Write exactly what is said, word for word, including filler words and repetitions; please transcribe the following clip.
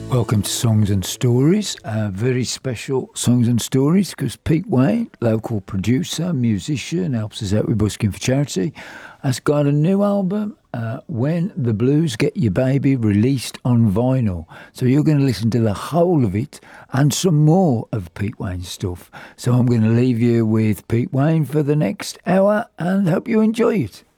Welcome to Songs and Stories, uh, very special Songs and Stories because Pete Wayne, local producer, musician, helps us out with busking for charity, has got a new album, uh, When the Blues Get You Baby, released on vinyl. So you're going to listen to the whole of it and some more of Pete Wayne's stuff. So I'm going to leave you with Pete Wayne for the next hour and hope you enjoy it.